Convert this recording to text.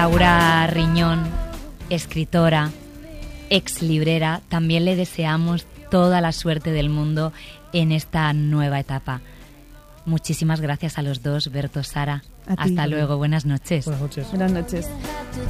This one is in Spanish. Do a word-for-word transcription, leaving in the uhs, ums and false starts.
Laura Riñón, escritora, ex librera, también le deseamos toda la suerte del mundo en esta nueva etapa. Muchísimas gracias a los dos, Berto, Sara. A ti. Hasta luego, buenas noches. Buenas noches. Buenas noches.